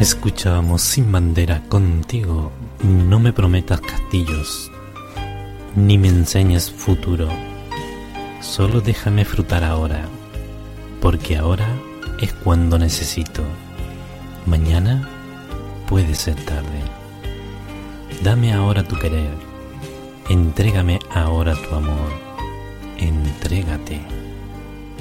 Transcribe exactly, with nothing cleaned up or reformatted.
Escuchábamos Sin Bandera contigo. No me prometas castillos, ni me enseñes futuro. Solo déjame frutar ahora, porque ahora es cuando necesito. Mañana puede ser tarde. Dame ahora tu querer. Entrégame ahora tu amor. Entrégate.